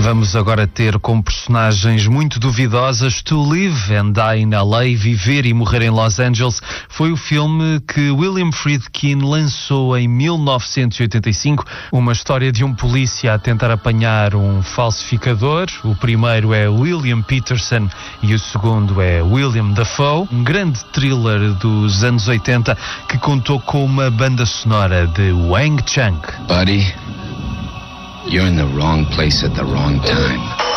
Vamos agora ter como personagens muito duvidosas To Live and Die in LA, Viver e Morrer em Los Angeles. Foi o filme que William Friedkin lançou em 1985, uma história de um polícia a tentar apanhar um falsificador. O primeiro é William Peterson e o segundo é William Dafoe. Um grande thriller dos anos 80 que contou com uma banda sonora de Wang Chung. Buddy, you're in the wrong place at the wrong time.